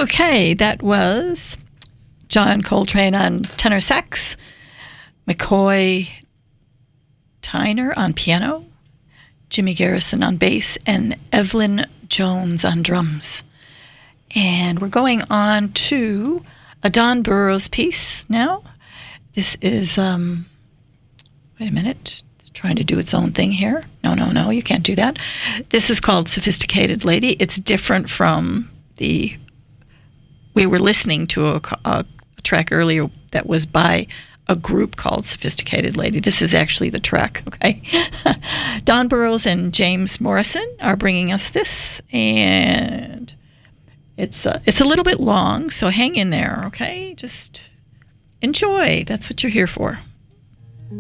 Okay, that was John Coltrane on tenor sax, McCoy Tyner on piano, Jimmy Garrison on bass, and Evelyn Jones on drums. And we're going on to a Don Burrows piece now. This is, wait a minute, it's trying to do its own thing here. No, you can't do that. This is called Sophisticated Lady. It's different from we were listening to a track earlier that was by a group called Sophisticated Lady. This is actually the track, okay? Don Burrows and James Morrison are bringing us this, and it's a little bit long, so hang in there, okay? Just enjoy. That's what you're here for.